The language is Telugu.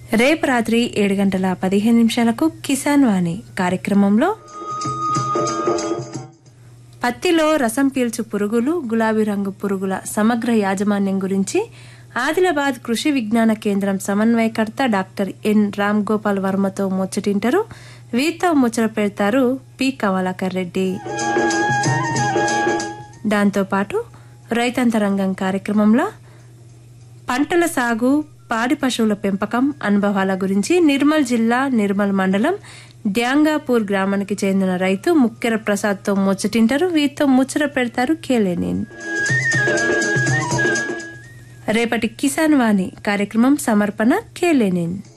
రేపు రాత్రి 7:15 కిసాన్ వాణి కార్యక్రమంలో పత్తిలో రసం పీల్చు పురుగులు, గులాబీ రంగు పురుగుల సమగ్ర యాజమాన్యం గురించి ఆదిలాబాద్ కృషి విజ్ఞాన కేంద్రం సమన్వయకర్త డాక్టర్ ఎన్ రామ్ గోపాల్ వర్మతో ముచ్చటింటారు. వీరితో ముచ్చట పెడతారు పి కమలాకర్ రెడ్డి. దాంతోపాటు రైతాంతరంగం కార్యక్రమంలో పంటల సాగు, పాడి పశువుల పెంపకం అనుభవాల గురించి నిర్మల్ జిల్లా నిర్మల్ మండలం డ్యాంగాపూర్ గ్రామానికి చెందిన రైతు ముక్కెర ప్రసాద్ తో ముచ్చటింటారు. వీరితో ముచ్చట పెడతారు కేలేనిన్. రేపటి కిసాన్ వాణి కార్యక్రమం సమర్పణ కేలేనిన్.